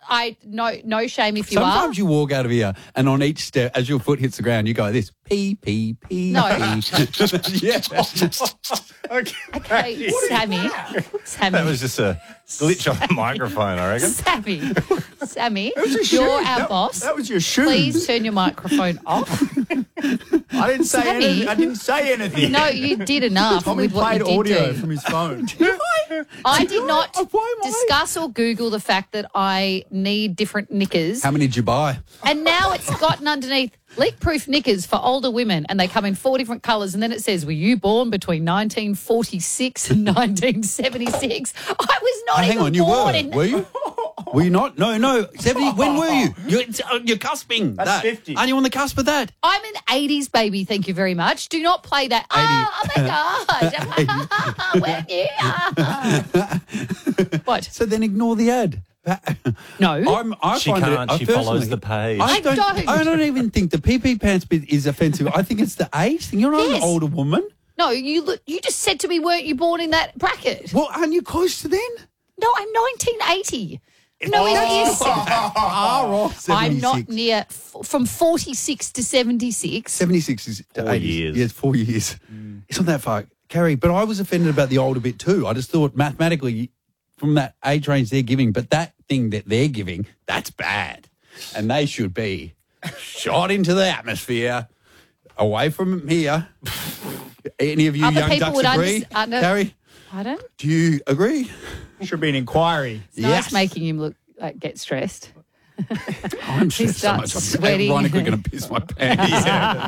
no shame if you are. Sometimes you walk out of here and on each step, as your foot hits the ground, you go this, pee, pee, pee, No. pee. Yeah. Okay, Sammy. That was just a glitch on the microphone, I reckon. Sammy, you're our boss. That was your shoe. Please turn your microphone off. I didn't say Sammy. anything. I didn't say anything. No, you did enough Tommy with what played you did audio do. from his phone. I did not Why am I- discuss or Google the fact that I need different knickers. How many did you buy? And now it's gotten underneath leak-proof knickers for older women, and they come in 4 different colours. And then it says, were you born between 1946 and 1976? I was not Hang even on, you born were. in... Were you? Were you not? No. 70. When were you? You're cusping. That's that. 50. Aren't you on the cusp of that? I'm an 80s baby, thank you very much. Do not play that. Oh my God. What? So then ignore the ad. No. I She find can't. It, She personally, follows the page. I don't. I don't even think the pee pants bit is offensive. I think it's the age thing. You're not Yes. an older woman. No, you just said to me, weren't you born in that bracket? Well, aren't you close to then? No, I'm 1980. No, it is. I'm not near from 46 to 76. 76 is to 4 80. years. Yeah, it's 4 years. It's not that far, Carrie. But I was offended about the older bit too. I just thought mathematically, from that age range they're giving, but that thing that they're giving, that's bad, and they should be shot into the atmosphere, away from here. Any of you Other young people ducks would agree, Carrie? Pardon? Do you agree? Should be an inquiry. It's nice making him look like get stressed. I'm stressed so starts much. sweating. I'm ironically going to piss my pants.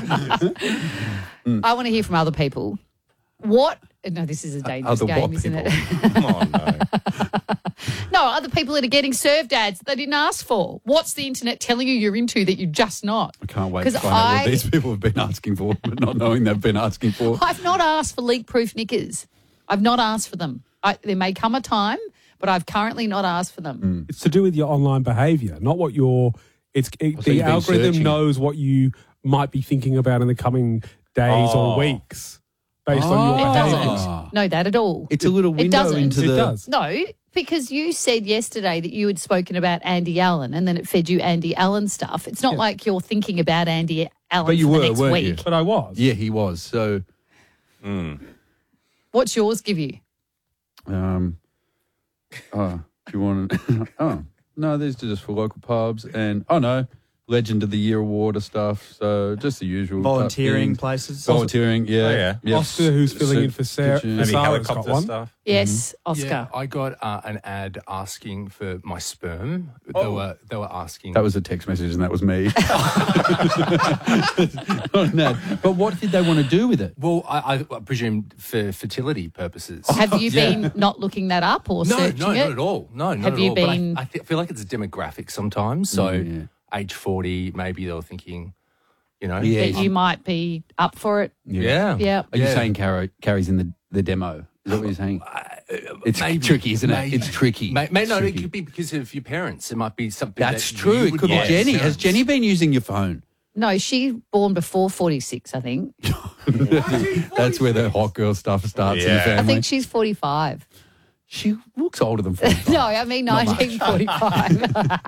I want to hear from other people. What? No, this is a dangerous Other game, what isn't people? it? Oh, no. No, other people that are getting served ads that they didn't ask for. What's the internet telling you you're into that you're just not? I can't wait to 'Cause find out what these people have been asking for, but not knowing they've been asking for. I've not asked for leak-proof knickers. I've not asked for them. There may come a time, but I've currently not asked for them. It's to do with your online behaviour, not what your. So The you've been algorithm searching. knows what you might be thinking about in the coming days or weeks, based on your It behaviours. doesn't know that at all. It's a little It window doesn't. into It the. does. No, because you said yesterday that you had spoken about Andy Allen and then it fed you Andy Allen stuff. It's not like you're thinking about Andy Allen But you for were, the next weren't week. you? But I was. Yeah, he was. So, What's yours give you? do you want to? Oh, no, these are just for local pubs and, Legend of the Year award of stuff. So just the usual. Volunteering things. places. Volunteering, yeah. Oh, yeah. Yep. Oscar, who's filling in for Sarah. Kitchen. Maybe Sarah's got helicopter one. stuff. Yes, Oscar. Yeah, I got an ad asking for my sperm. They were asking. That was a text message and that was me. Not that. But what did they want to do with it? well, I presume for fertility purposes. Have you been not looking that up or No, searching not it? at all. No, not Have at you all. been- But I feel like it's a demographic sometimes. So Yeah. age 40, maybe they were thinking, That Yeah. you might be up for it? yeah. Yeah. Are you Yeah. saying Carrie's in the demo? Is that what you're saying? It's maybe, tricky, isn't it? maybe. It's tricky. No, It's it tricky. could be because of your parents. It might be something That's that true. you It would could be want. Jenny. Has Jenny been using your phone? No, she born before 46, I think. That's where the hot girl stuff starts in the Yeah. family. I think she's 45. She looks older than 45. No, I mean 1945.